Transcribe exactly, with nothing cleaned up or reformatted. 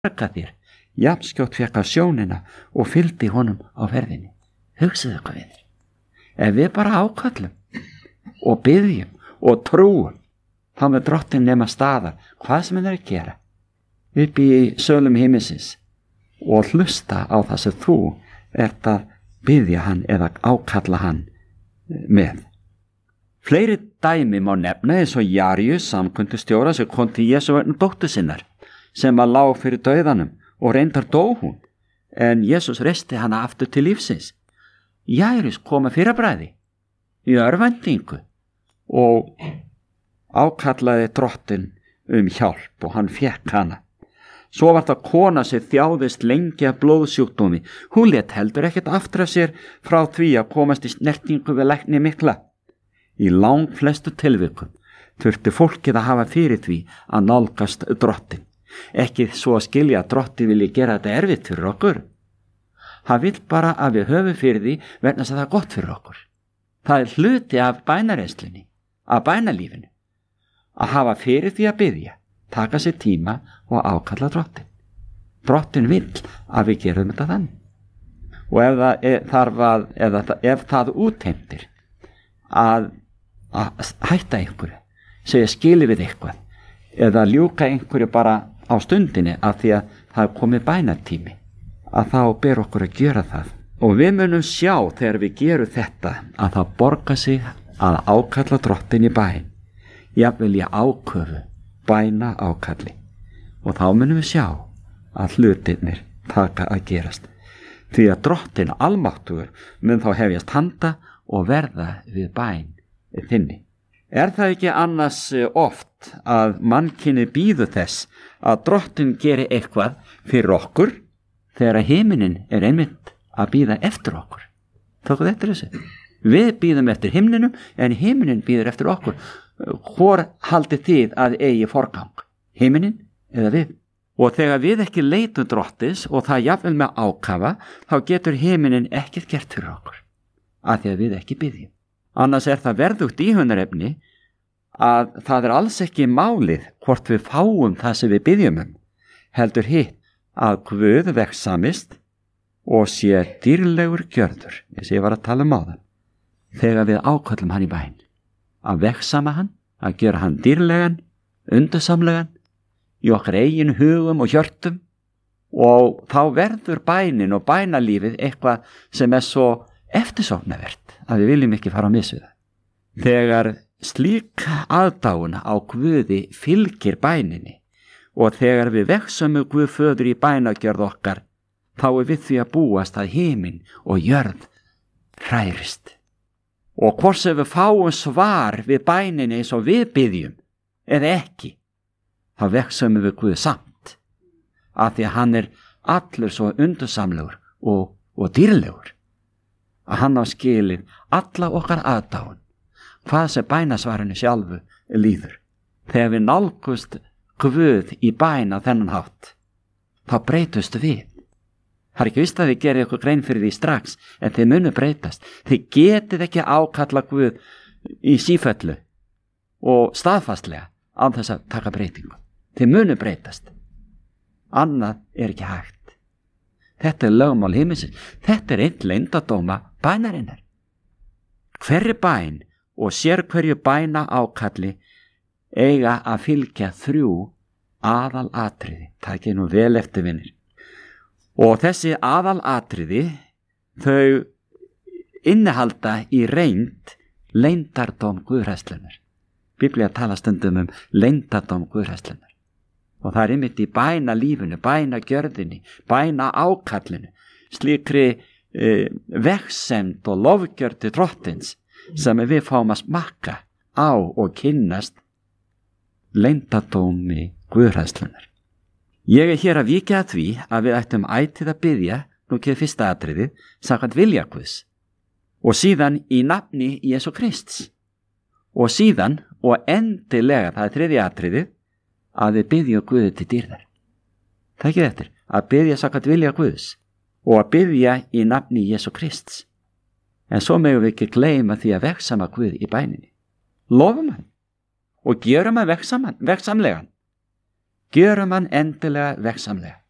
bjarga þér, jafnskjótt fékk á sjónina og fylgdi honum á ferðinni. Hugsaðu hvað við þér. Ef við bara ákallum og biðjum og trúum, þá með Drottinn nema staðar hvað sem hann er að gera upp í sölum himinsins og hlusta á það sem þú ert að biðja hann eða ákalla hann með. Fleiri dæmi má nefna eins og Jaríus, samkvæmdustjóra sem kom til Jesú vegna dóttur sinnar sem að lá fyrir dauðanum og reyndar dó hún, en Jesús reisti hana aftur til lífsins. Jaríus kom að fyrrabræði í örvæntingu og ákallaði Drottinn um hjálp og hann fékk hana. Svo var það kona sem þjáðist lengi af blóðsjúkdómi. Hún lét heldur ekkert aftur af sér frá því að komast í snertingu við lækni mikla. Í lang flestu tilvikum þurfti fólkið að hafa fyrir því að nálgast Drottinn. Ekki svo að skilja að Drottinn vilji gera þetta erfitt fyrir okkur. Hann vill bara að við höfum fyrir því vegna þess að það er gott fyrir okkur. Það er hluti af bænareyslunni, af bænalífinu, að hafa fyrir því að biðja, taka sér tíma og ákalla Drottinn. Drottinn vill að við gerum þetta þannig. Og ef það, er, þarf að, ef, ef það útheimtir að, að hætta einhverju, segja skili við eitthvað, eða ljúka einhverju bara á stundinni af því að það er komið bænatími, að þá ber okkur að gera það. Og við munum sjá þegar við gerum þetta að það borgar sig að ákalla Drottinn í bæn, jafnvel í áköfu, bæna ákalli. Og þá munum við sjá að hlutirnir taka að gerast. Því að Drottinn almáttugur mun þá hefjast handa og verða við bæn þinni. Er það ekki annars oft að mannkyni bíður þess að Drottinn geri eitthvað fyrir okkur þegar að himinin er einmitt að bíða eftir okkur? Tókuð eftir þessu? Við bíðum eftir himninum en himinin bíður eftir okkur. Hvor haldið þið að eigi forgang? Himinin eða við? Og þegar við ekki leitum Drottins og það jafnvel með ákafa, þá getur himinin ekkert gert fyrir okkur, af því að við ekki biðjum. Annars er það verðugt íhugsunarefni að það er alls ekki málið hvort við fáum það sem við biðjum um, heldur hitt að Guð vegsamist og sé dýrlegur gjörður, eins og ég var að tala um áðan, þegar við áköllum hann í bæn, að vegsama hann, að gera hann dýrlegan, undursamlegan, í okkar eigin hugum og hjörtum, og þá verður bænin og bænalífið eitthvað sem er svo eftirsóknarvert að við viljum ekki fara á mis við það. Þegar slík aðdáun á Guði fylgir bæninni og þegar við vegsum Guð föður í bænagjörð okkar, þá er við því að búast að himin og jörð hrærist. Og hvort sem við fáum svar við bæninni eins og við biðjum eða ekki, þá vegsum við Guð samt, af því að hann er allur svo undursamlegur og, og dýrlegur, að hann á skilið alla okkar aðdáun, hvað sem bænasvarinu sjálfu líður. Þegar við nálgumst Guð í bæn á þennan hátt, þá breytust við. Það er ekki vist að þið gerir ykkur grein fyrir því strax, en þið munu breytast. Þið getið ekki ákalla Guð í sífellu og staðfastlega án þess að taka breytingu. Þið munu breytast. Annað er ekki hægt. Þetta er lögmál himinsins. Þetta er einn leyndardóma bænarinnar. Hverri bæn og sér hverju bæna ákalli eiga að fylgja þrjú aðal atriði. Takið nú vel eftir, vinir. Og þessi aðal atriði, þau innihalda í reynd leyndardóm Guðhræðslunnar. Biblía tala stundum um leyndardóm Guðhræðslunnar. Og það er einmitt í bæna lífinu, bæna gjörðinni, bæna ákallinu, slíkri e, vegsemd og lofgjörð til Drottins sem við fáum að smakka á og kynnast leyndardómi Guðhræðslunnar. Ég er hér að víkja að því að við ættum ætíð að biðja, nú kemur fyrsta atriðið, samkvæmt vilja Guðs, og síðan í nafni Jesú Krists, og síðan og endilega, það er þriðja atriðið, að við biðjum Guði til dýrðar. Það er ekki eftir, að biðja samkvæmt vilja Guðs og að biðja í nafni Jesú Krists. En svo megum við ekki gleyma því að vegsama Guð í bæninni. Lofum hann og gjörum hann vegsaman, vegsamlegan. Gjörum hann endilega vegsamlega.